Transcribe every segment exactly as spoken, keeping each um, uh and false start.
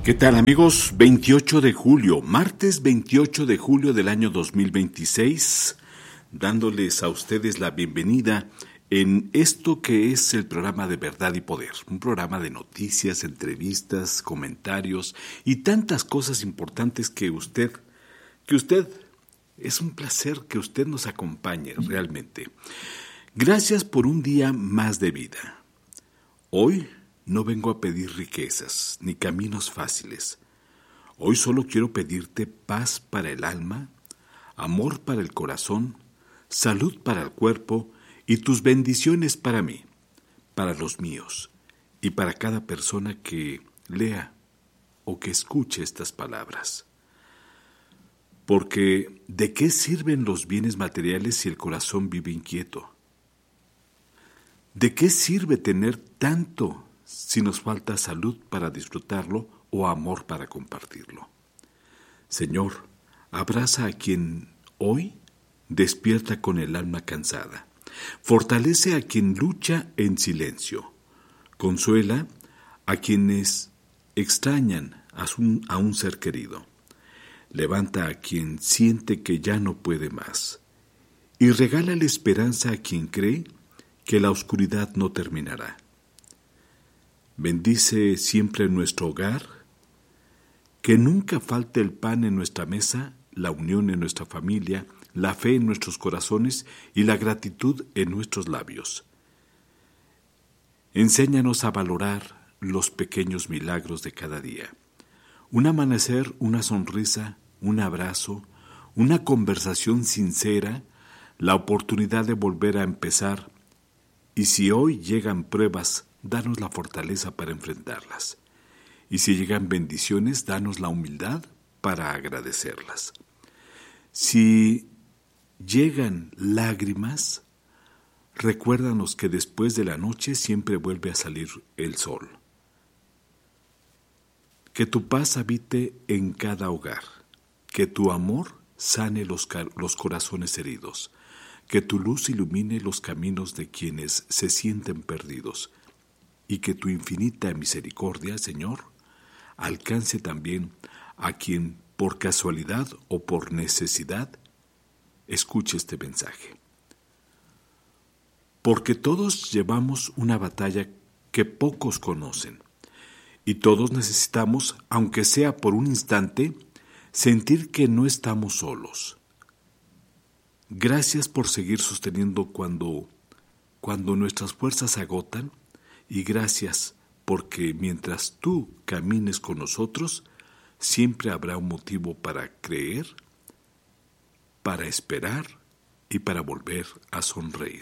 ¿Qué tal, amigos? veintiocho de julio, martes veintiocho de julio del año dos mil veintiséis, dándoles a ustedes la bienvenida en esto que es el programa de Verdad y Poder, un programa de noticias, entrevistas, comentarios y tantas cosas importantes que usted, que usted, es un placer que usted nos acompañe realmente. Gracias por un día más de vida. Hoy no vengo a pedir riquezas ni caminos fáciles. Hoy solo quiero pedirte paz para el alma, amor para el corazón, salud para el cuerpo y tus bendiciones para mí, para los míos y para cada persona que lea o que escuche estas palabras. Porque ¿de qué sirven los bienes materiales si el corazón vive inquieto? ¿De qué sirve tener tanto si nos falta salud para disfrutarlo o amor para compartirlo? Señor, abraza a quien hoy despierta con el alma cansada. Fortalece a quien lucha en silencio. Consuela a quienes extrañan a un, a un ser querido. Levanta a quien siente que ya no puede más. Y regálale esperanza a quien cree que la oscuridad no terminará. Bendice siempre nuestro hogar, que nunca falte el pan en nuestra mesa, la unión en nuestra familia, la fe en nuestros corazones y la gratitud en nuestros labios. Enséñanos a valorar los pequeños milagros de cada día. Un amanecer, una sonrisa, un abrazo, una conversación sincera, la oportunidad de volver a empezar. Y si hoy llegan pruebas, danos la fortaleza para enfrentarlas. Y si llegan bendiciones, danos la humildad para agradecerlas. Si llegan lágrimas, recuérdanos que después de la noche siempre vuelve a salir el sol. Que tu paz habite en cada hogar, que tu amor sane los, los corazones heridos, que tu luz ilumine los caminos de quienes se sienten perdidos, y que tu infinita misericordia, Señor, alcance también a quien por casualidad o por necesidad escuche este mensaje. Porque todos llevamos una batalla que pocos conocen, y todos necesitamos, aunque sea por un instante, sentir que no estamos solos. Gracias por seguir sosteniendo cuando, cuando nuestras fuerzas se agotan, y gracias porque mientras tú camines con nosotros, siempre habrá un motivo para creer, para esperar y para volver a sonreír.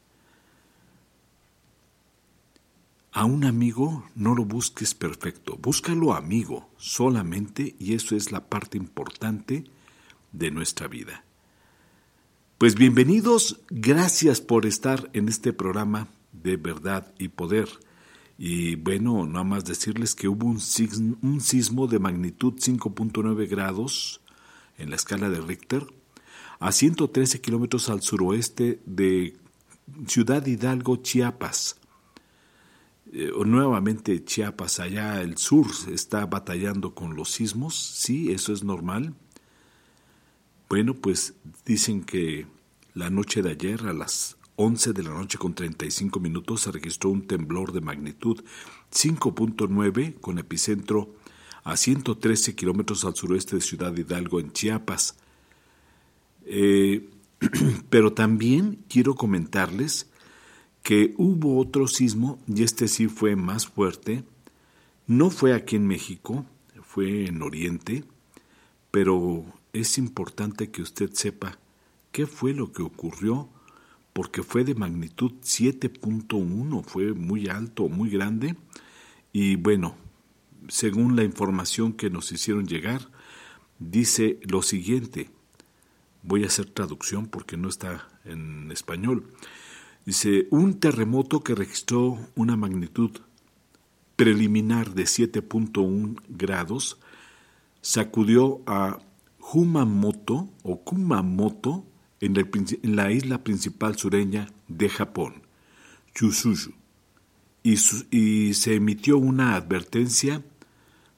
A un amigo no lo busques perfecto, búscalo amigo solamente, y eso es la parte importante de nuestra vida. Pues bienvenidos, gracias por estar en este programa de Verdad y Poder. Y bueno, nada más decirles que hubo un sismo, un sismo de magnitud cinco punto nueve grados en la escala de Richter a ciento trece kilómetros al suroeste de Ciudad Hidalgo, Chiapas. Eh, nuevamente Chiapas, allá el sur está batallando con los sismos, sí, eso es normal. Bueno, pues dicen que la noche de ayer a las once de la noche con treinta y cinco minutos se registró un temblor de magnitud cinco punto nueve con epicentro a ciento trece kilómetros al suroeste de Ciudad Hidalgo en Chiapas. Eh, pero también quiero comentarles que hubo otro sismo, y este sí fue más fuerte. No fue aquí en México, fue en Oriente, pero es importante que usted sepa qué fue lo que ocurrió, porque fue de magnitud siete punto uno, fue muy alto, muy grande, y bueno, según la información que nos hicieron llegar, dice lo siguiente, voy a hacer traducción porque no está en español, dice, un terremoto que registró una magnitud preliminar de siete punto uno grados sacudió a Kumamoto o Kumamoto en, el, en la isla principal sureña de Japón, Kyushu, y, su, y se emitió una advertencia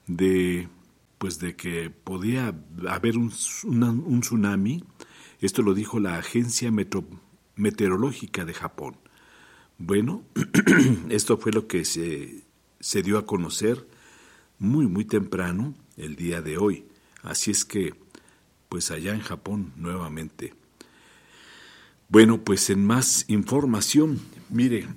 de, pues de que podía haber un, una, un tsunami. Esto lo dijo la Agencia Metro, Meteorológica de Japón. Bueno, esto fue lo que se, se dio a conocer muy, muy temprano el día de hoy. Así es que, pues allá en Japón nuevamente. Bueno, pues en más información, mire,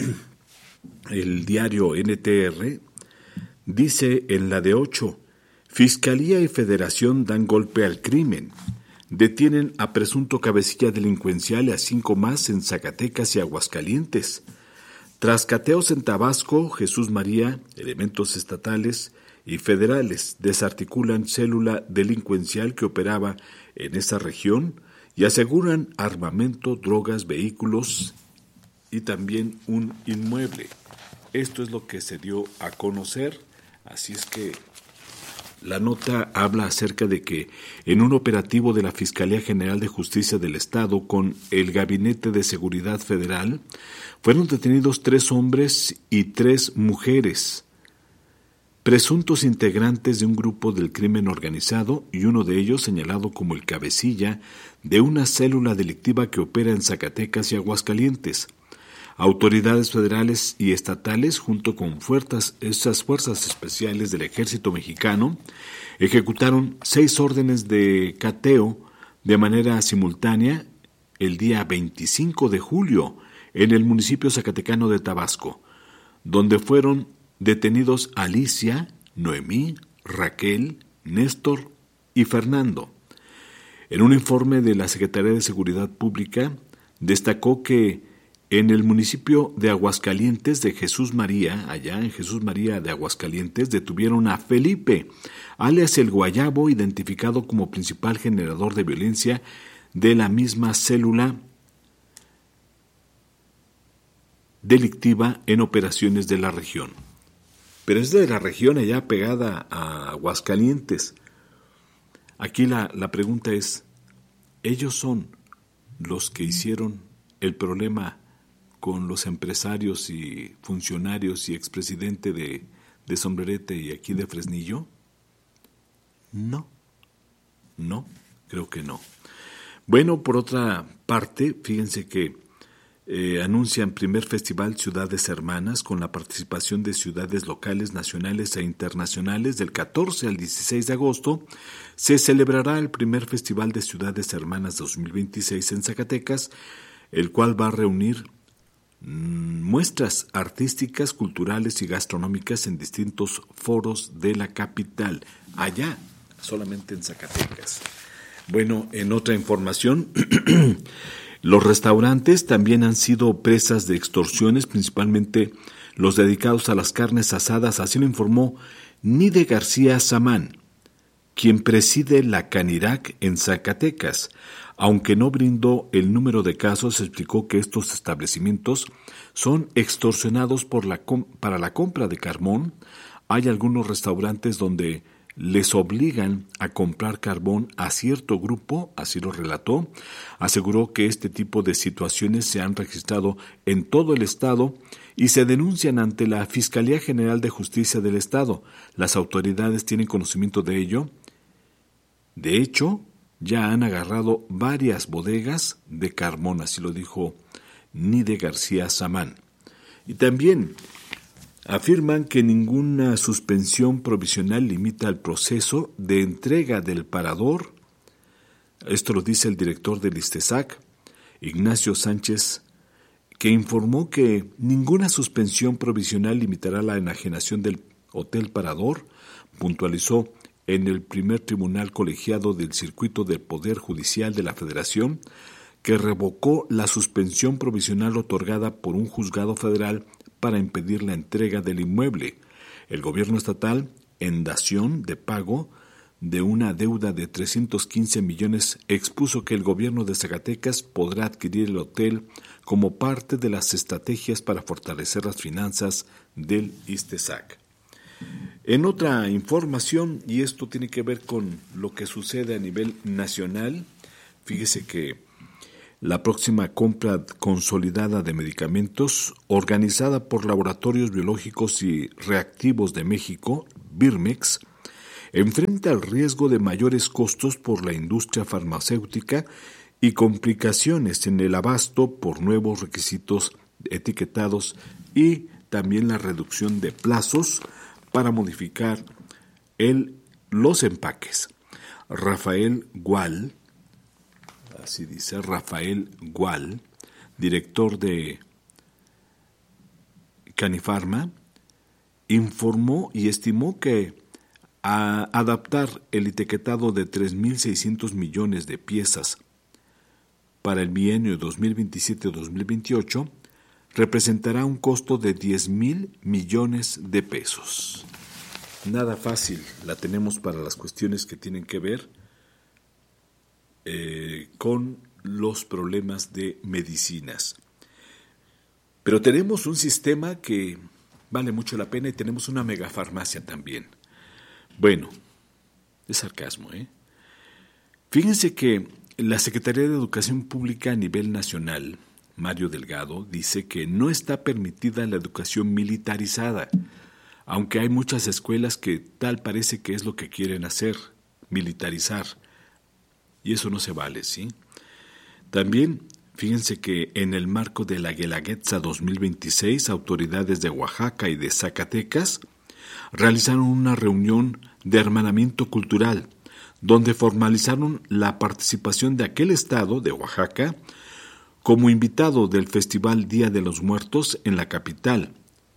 el diario N T R dice en la de ocho, Fiscalía y Federación dan golpe al crimen. Detienen a presunto cabecilla delincuencial y a cinco más en Zacatecas y Aguascalientes. Tras cateos en Tabasco, Jesús María, elementos estatales y federales desarticulan célula delincuencial que operaba en esa región y aseguran armamento, drogas, vehículos y también un inmueble. Esto es lo que se dio a conocer, así es que la nota habla acerca de que en un operativo de la Fiscalía General de Justicia del Estado con el Gabinete de Seguridad Federal fueron detenidos tres hombres y tres mujeres, presuntos integrantes de un grupo del crimen organizado y uno de ellos señalado como el cabecilla de una célula delictiva que opera en Zacatecas y Aguascalientes. Autoridades federales y estatales, junto con fuerzas, esas fuerzas especiales del Ejército Mexicano, ejecutaron seis órdenes de cateo de manera simultánea el día veinticinco de julio en el municipio zacatecano de Tabasco, donde fueron detenidos Alicia, Noemí, Raquel, Néstor y Fernando. En un informe de la Secretaría de Seguridad Pública, destacó que en el municipio de Aguascalientes de Jesús María, allá en Jesús María de Aguascalientes, detuvieron a Felipe, alias el Guayabo, identificado como principal generador de violencia de la misma célula delictiva en operaciones de la región. Pero es de la región allá pegada a Aguascalientes. Aquí la, la pregunta es, ¿ellos son los que hicieron el problema con los empresarios y funcionarios y expresidente de, de Sombrerete y aquí de Fresnillo? No, no, creo que no. Bueno, por otra parte, fíjense que eh, anuncian primer festival Ciudades Hermanas con la participación de ciudades locales, nacionales e internacionales. Del catorce al dieciséis de agosto se celebrará el primer festival de Ciudades Hermanas dos mil veintiséis en Zacatecas, el cual va a reunir muestras artísticas, culturales y gastronómicas en distintos foros de la capital, allá, solamente en Zacatecas. Bueno, en otra información, los restaurantes también han sido presas de extorsiones, principalmente los dedicados a las carnes asadas, así lo informó Nide García Samán, quien preside la Canirac en Zacatecas. Aunque no brindó el número de casos, explicó que estos establecimientos son extorsionados por la com- para la compra de carbón. Hay algunos restaurantes donde les obligan a comprar carbón a cierto grupo, así lo relató. Aseguró que este tipo de situaciones se han registrado en todo el estado y se denuncian ante la Fiscalía General de Justicia del Estado. Las autoridades tienen conocimiento de ello. De hecho, ya han agarrado varias bodegas de carbón, así lo dijo Nide García Samán. Y también afirman que ninguna suspensión provisional limita el proceso de entrega del parador. Esto lo dice el director del ISTESAC, Ignacio Sánchez, que informó que ninguna suspensión provisional limitará la enajenación del Hotel Parador. Puntualizó en el primer tribunal colegiado del Circuito del Poder Judicial de la Federación, que revocó la suspensión provisional otorgada por un juzgado federal para impedir la entrega del inmueble. El gobierno estatal, en dación de pago de una deuda de trescientos quince millones, expuso que el gobierno de Zacatecas podrá adquirir el hotel como parte de las estrategias para fortalecer las finanzas del ISTESAC. En otra información, y esto tiene que ver con lo que sucede a nivel nacional, fíjese que la próxima compra consolidada de medicamentos, organizada por Laboratorios Biológicos y Reactivos de México, Birmex, enfrenta el riesgo de mayores costos por la industria farmacéutica y complicaciones en el abasto por nuevos requisitos etiquetados y también la reducción de plazos para modificar el, los empaques. Rafael Gual, así dice, Rafael Gual, director de Canifarma, informó y estimó que a adaptar el etiquetado de tres mil seiscientos millones de piezas para el bienio dos mil veintisiete a dos mil veintiocho representará un costo de diez mil millones de pesos. Nada fácil la tenemos para las cuestiones que tienen que ver eh, con los problemas de medicinas. Pero tenemos un sistema que vale mucho la pena y tenemos una megafarmacia también. Bueno, es sarcasmo, ¿eh? Fíjense que la Secretaría de Educación Pública a nivel nacional, Mario Delgado, dice que no está permitida la educación militarizada, aunque hay muchas escuelas que tal parece que es lo que quieren hacer, militarizar, y eso no se vale, ¿sí? También, fíjense que en el marco de la Guelaguetza dos mil veintiséis, autoridades de Oaxaca y de Zacatecas realizaron una reunión de hermanamiento cultural, donde formalizaron la participación de aquel estado, de Oaxaca, como invitado del Festival Día de los Muertos en la capital.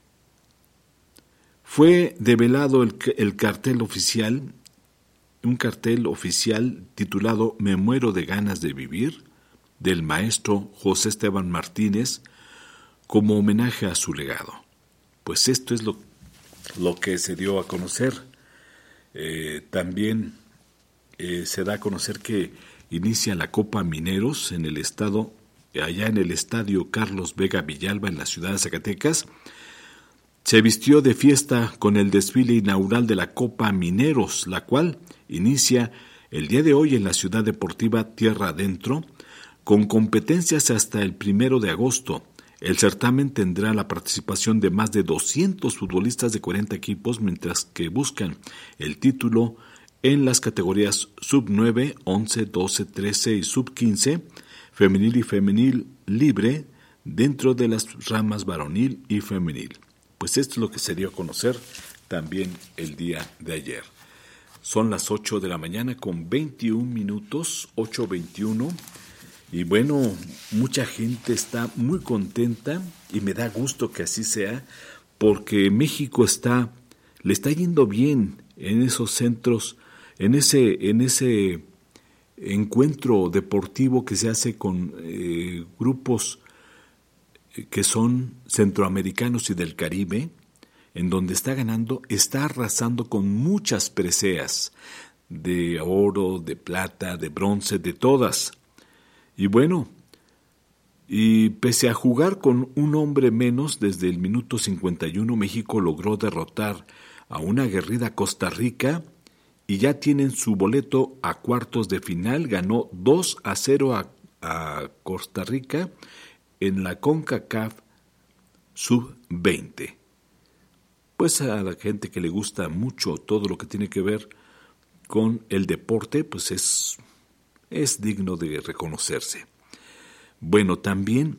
Fue develado el, el cartel oficial, un cartel oficial titulado Me muero de ganas de vivir, del maestro José Esteban Martínez, como homenaje a su legado. Pues esto es lo, lo que se dio a conocer. Eh, también eh, se da a conocer que inicia la Copa Mineros en el estado, allá en el estadio Carlos Vega Villalba, en la ciudad de Zacatecas. Se vistió de fiesta con el desfile inaugural de la Copa Mineros, la cual inicia el día de hoy en la ciudad deportiva Tierra Adentro, con competencias hasta el primero de agosto. El certamen tendrá la participación de más de doscientos futbolistas de cuarenta equipos, mientras que buscan el título en las categorías sub nueve, once, doce, trece y sub quince, femenil y femenil libre, dentro de las ramas varonil y femenil. Pues esto es lo que se dio a conocer también el día de ayer. Son las ocho de la mañana con veintiún minutos, ocho veintiuno. Y bueno, mucha gente está muy contenta y me da gusto que así sea, porque México está, le está yendo bien en esos centros, en ese, en ese encuentro deportivo que se hace con eh, grupos que son centroamericanos y del Caribe, en donde está ganando, está arrasando con muchas preseas de oro, de plata, de bronce, de todas. Y bueno, y pese a jugar con un hombre menos, desde el minuto cincuenta y uno México logró derrotar a una aguerrida Costa Rica y ya tienen su boleto a cuartos de final. Ganó dos a cero a, a Costa Rica en la CONCACAF sub veinte. Pues a la gente que le gusta mucho todo lo que tiene que ver con el deporte, pues es... es digno de reconocerse. Bueno, también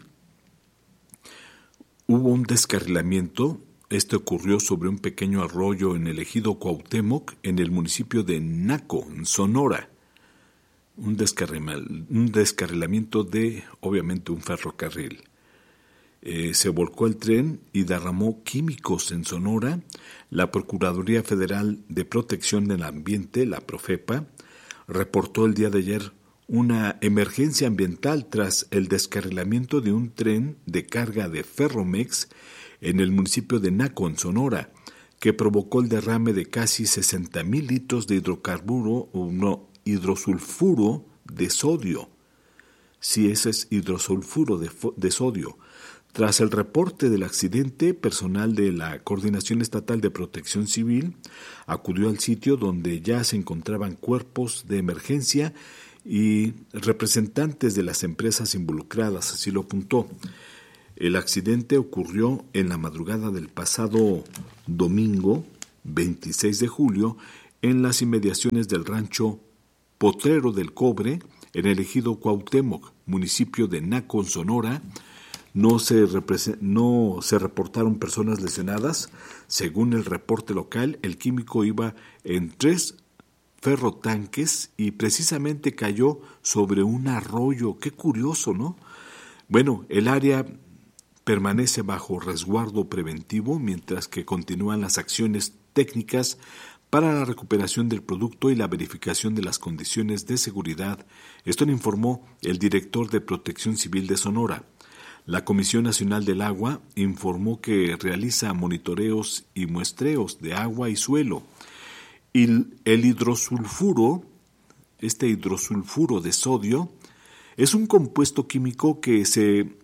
hubo un descarrilamiento. Este ocurrió sobre un pequeño arroyo en el ejido Cuauhtémoc, en el municipio de Naco, en Sonora. Un, descarril, un descarrilamiento de, obviamente, un ferrocarril. Eh, se volcó el tren y derramó químicos en Sonora. La Procuraduría Federal de Protección del Ambiente, la Profepa, reportó el día de ayer una emergencia ambiental tras el descarrilamiento de un tren de carga de Ferromex en el municipio de Naco, en Sonora, que provocó el derrame de casi sesenta mil litros de hidrocarburo o no, hidrosulfuro de sodio. Sí, ese es hidrosulfuro de, de sodio. Tras el reporte del accidente, personal de la Coordinación Estatal de Protección Civil acudió al sitio donde ya se encontraban cuerpos de emergencia y representantes de las empresas involucradas, así lo apuntó. El accidente ocurrió en la madrugada del pasado domingo veintiséis de julio en las inmediaciones del rancho Potrero del Cobre, en el ejido Cuauhtémoc, municipio de Naco, Sonora. No se, no se reportaron personas lesionadas. Según el reporte local, el químico iba en tres ferrotanques y precisamente cayó sobre un arroyo. Qué curioso, ¿no? Bueno, el área permanece bajo resguardo preventivo mientras que continúan las acciones técnicas para la recuperación del producto y la verificación de las condiciones de seguridad. Esto lo informó el director de Protección Civil de Sonora. La Comisión Nacional del Agua informó que realiza monitoreos y muestreos de agua y suelo. Y el hidrosulfuro, este hidrosulfuro de sodio, es un compuesto químico que se,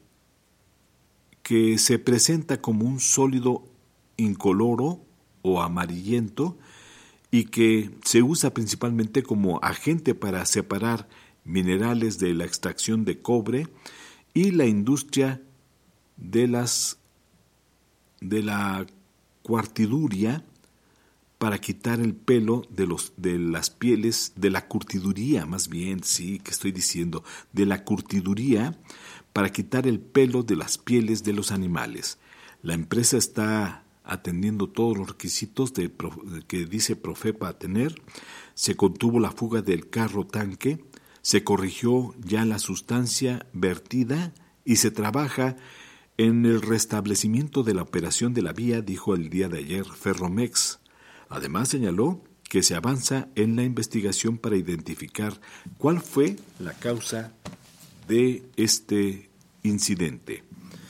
que se presenta como un sólido incoloro o amarillento y que se usa principalmente como agente para separar minerales de la extracción de cobre y la industria de las de la cuartiduría para quitar el pelo de los de las pieles, de la curtiduría, más bien, sí, que estoy diciendo, de la curtiduría para quitar el pelo de las pieles de los animales. La empresa está atendiendo todos los requisitos de, que dice Profepa tener. Se contuvo la fuga del carro tanque, se corrigió ya la sustancia vertida y se trabaja en el restablecimiento de la operación de la vía, dijo el día de ayer Ferromex. Además señaló que se avanza en la investigación para identificar cuál fue la causa de este incidente.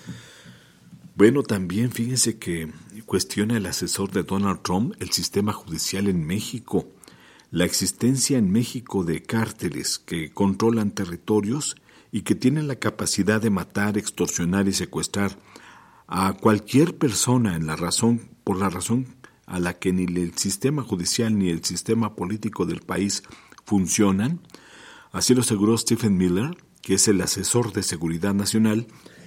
Bueno, también fíjense que cuestiona el asesor de Donald Trump el sistema judicial en México. La existencia en México de cárteles que controlan territorios y que tienen la capacidad de matar, extorsionar y secuestrar a cualquier persona en la razón, por la razón a la que ni el sistema judicial ni el sistema político del país funcionan. Así lo aseguró Stephen Miller, que es el asesor de seguridad nacional.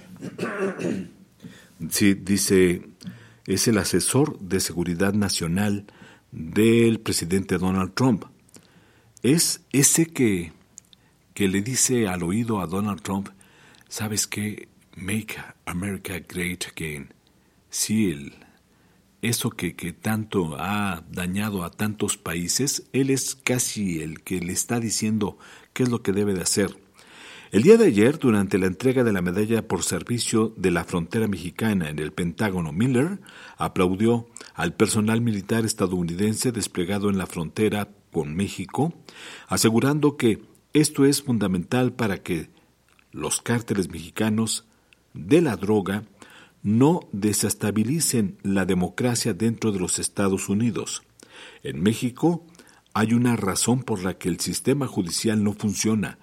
Sí, dice, es el asesor de seguridad nacional del presidente Donald Trump. Es ese que, que le dice al oído a Donald Trump, ¿sabes qué? Make America Great Again. Sí, el, eso que, que tanto ha dañado a tantos países, él es casi el que le está diciendo qué es lo que debe de hacer. El día de ayer, durante la entrega de la medalla por servicio de la frontera mexicana en el Pentágono, Miller aplaudió al personal militar estadounidense desplegado en la frontera con México, asegurando que esto es fundamental para que los cárteles mexicanos de la droga no desestabilicen la democracia dentro de los Estados Unidos. En México hay una razón por la que el sistema judicial no funciona,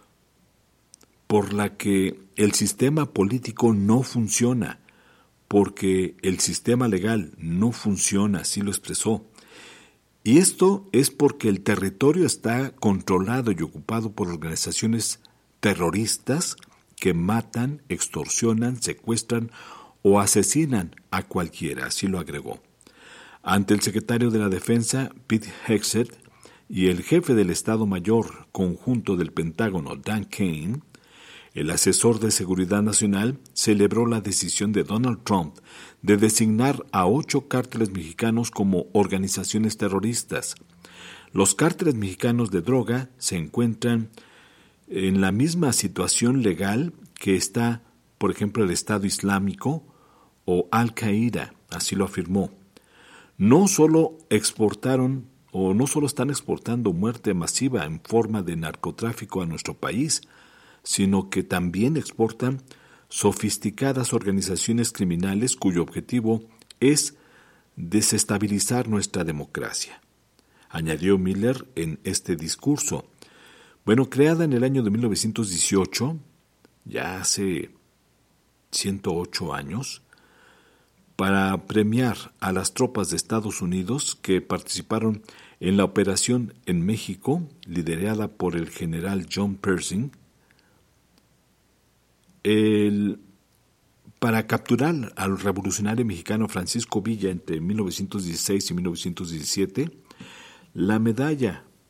por la que el sistema político no funciona, porque el sistema legal no funciona, así lo expresó. Y esto es porque el territorio está controlado y ocupado por organizaciones terroristas que matan, extorsionan, secuestran o asesinan a cualquiera, así lo agregó. Ante el secretario de la Defensa, Pete Hegseth, y el jefe del Estado Mayor Conjunto del Pentágono, Dan Kane, el asesor de Seguridad Nacional celebró la decisión de Donald Trump de designar a ocho cárteles mexicanos como organizaciones terroristas. Los cárteles mexicanos de droga se encuentran en la misma situación legal que está, por ejemplo, el Estado Islámico o Al-Qaeda, así lo afirmó. No solo exportaron o no solo están exportando muerte masiva en forma de narcotráfico a nuestro país, sino que también exportan sofisticadas organizaciones criminales cuyo objetivo es desestabilizar nuestra democracia, añadió Miller en este discurso. Bueno, creada en el año de mil novecientos dieciocho, ya hace ciento ocho años, para premiar a las tropas de Estados Unidos que participaron en la operación en México, liderada por el general John Pershing. El, para capturar al revolucionario mexicano Francisco Villa entre mil novecientos dieciséis y mil novecientos diecisiete, la medalla